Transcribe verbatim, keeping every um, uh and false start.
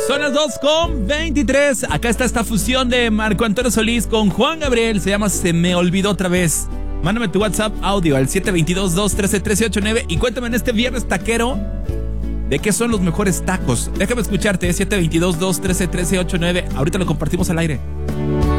Son las dos con veintitrés. Acá está esta fusión de Marco Antonio Solís con Juan Gabriel. Se llama Se Me Olvidó Otra Vez. Mándame tu WhatsApp audio al siete dos dos, dos uno tres, uno tres ocho nueve y cuéntame en este viernes taquero de qué son los mejores tacos. Déjame escucharte, siete dos dos, dos uno tres, uno tres ocho nueve. Ahorita lo compartimos al aire.